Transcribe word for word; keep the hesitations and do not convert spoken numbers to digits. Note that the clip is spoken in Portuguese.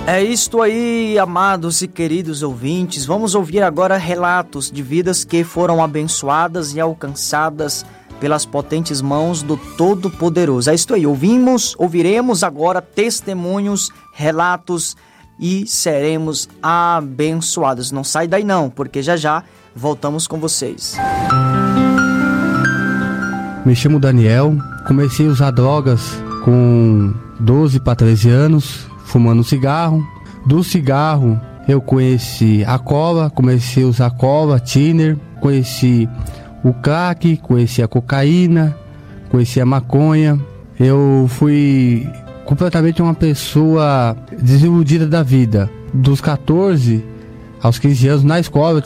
É isto aí, amados e queridos ouvintes. Vamos ouvir agora relatos de vidas que foram abençoadas e alcançadas pelas potentes mãos do Todo-Poderoso. É isto aí, ouvimos, ouviremos agora testemunhos, relatos e seremos abençoados. Não sai daí não, porque já já voltamos com vocês. Me chamo Daniel, comecei a usar drogas com doze para treze anos, fumando cigarro. Do cigarro eu conheci a cola, comecei a usar cola, thinner, conheci o crack, conheci a cocaína, conheci a maconha. Eu fui completamente uma pessoa desiludida da vida. Dos catorze aos quinze anos na escola